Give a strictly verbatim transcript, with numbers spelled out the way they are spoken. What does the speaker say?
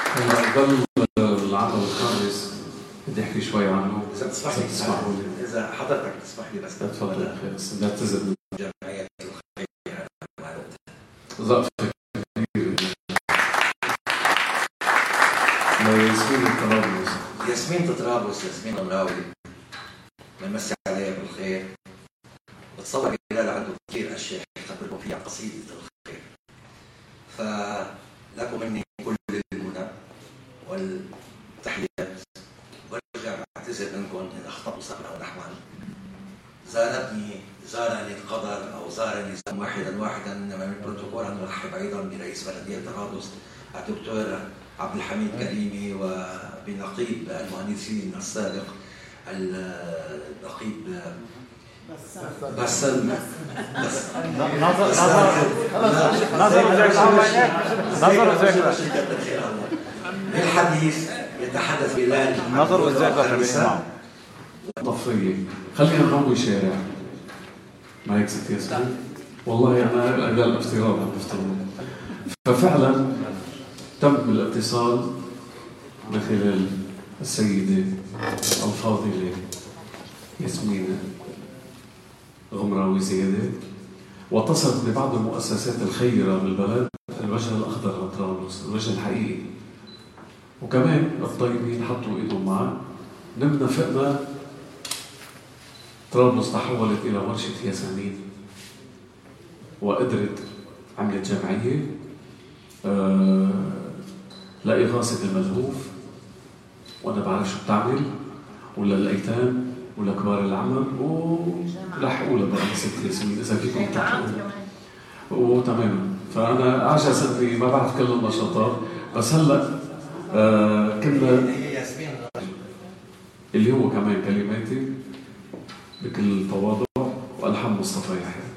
ضل العمل الخامس بدي احكي شوي عنه اذا تسمح لي تسمحوا لي اذا حضرتك تسمح لي بس تفضل بس نعتذر من جمعية الخير ظرف كبير لياسمين طرابلس. ياسمين طرابلس، ياسمين غمراوي، بنمسي عليها بالخير. بتصور بلال عنده كثير اشياء يخبركم فيها قصيده الخير، فلكم مني كل المنى والتحيات، وارجع بعتذر منكم ان اخطأت صبرا ونحوا. زارتني زارني القدر او زارني واحدا واحدا من البروتوكول ان نرحب ايضا برئيس بلديه طرابلس الدكتور عبد الحميد كريمي، وبنقيب المهندسين السابق النقيب بسام نظر نظر نظر للحديث يتحدث بلال نظر والذاكرة بيسمعوا طفية. خلينا نروي شارع ما هيك ست ياسمين؟ والله أنا أقل افتراض عم بفترض. ففعلا تم الاتصال من خلال السيدة الفاضلة ياسمين غمراوي زيادة، واتصلت ببعض المؤسسات الخيرة بالبلد، الوجه الأخضر لطرابلس، الوجه الحقيقي، وكمان الطيبين حطوا إيدهم معه. نمنا فقنا طرابلس تحولت إلى ورشة ياسمين، وقدرت عملت جمعية آه لإغاثة الملهوف، وأنا بعرف شو بتعمل، وللأيتام ولكبار العمر، ولحقوا بقى ست ياسمين إذا فيكم تحقوا وتماما. فأنا أعجز إني ما بعرف كل النشاطات، بس هلا آه كنا اللي هو كمان كلماتي بكل تواضع، والحم مصطفى يحيى.